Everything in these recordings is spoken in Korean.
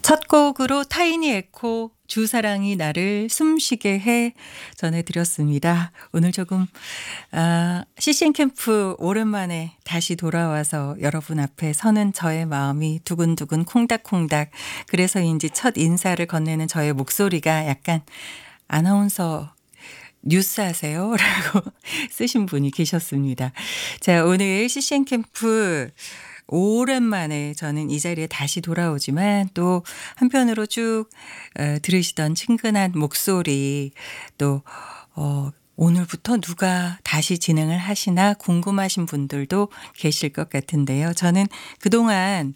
첫 곡으로 타이니 에코 주사랑이 나를 숨쉬게 해 전해드렸습니다. 오늘 조금 CCN 캠프 오랜만에 다시 돌아와서 여러분 앞에 서는 저의 마음이 두근두근 콩닥콩닥, 그래서인지 첫 인사를 건네는 저의 목소리가 약간 아나운서 뉴스 하세요? 라고 쓰신 분이 계셨습니다. 자, 오늘 CCN 캠프 오랜만에 저는 이 자리에 다시 돌아오지만 또 한편으로 쭉 들으시던 친근한 목소리, 또 오늘부터 누가 다시 진행을 하시나 궁금하신 분들도 계실 것 같은데요. 저는 그동안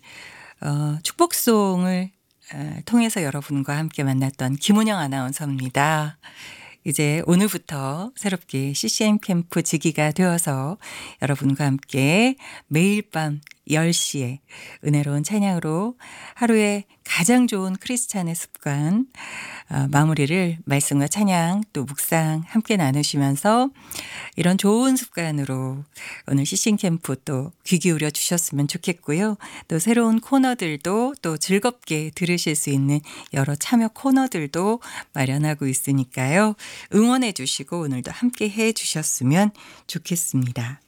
축복송을 통해서 여러분과 함께 만났던 김은영 아나운서입니다. 이제 오늘부터 새롭게 CCM 캠프 지기가 되어서 여러분과 함께 매일 밤 10시에 은혜로운 찬양으로 하루에 가장 좋은 크리스찬의 습관 마무리를 말씀과 찬양 또 묵상 함께 나누시면서 이런 좋은 습관으로 오늘 CCM 캠프 또 귀 기울여 주셨으면 좋겠고요. 또 새로운 코너들도 또 즐겁게 들으실 수 있는 여러 참여 코너들도 마련하고 있으니까요. 응원해 주시고 오늘도 함께 해 주셨으면 좋겠습니다.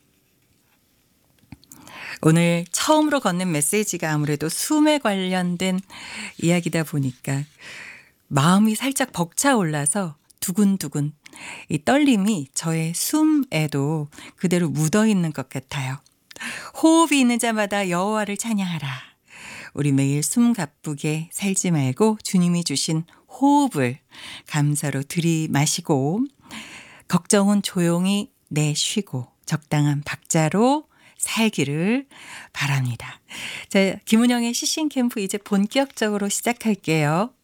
오늘 처음으로 건넨 메시지가 아무래도 숨에 관련된 이야기다 보니까 마음이 살짝 벅차올라서 두근두근 이 떨림이 저의 숨에도 그대로 묻어 있는 것 같아요. 호흡이 있는 자마다 여호와를 찬양하라. 우리 매일 숨 가쁘게 살지 말고 주님이 주신 호흡을 감사로 들이마시고 걱정은 조용히 내쉬고 적당한 박자로 살기를 바랍니다. 자, 김은영의 CCN 캠프 이제 본격적으로 시작할게요.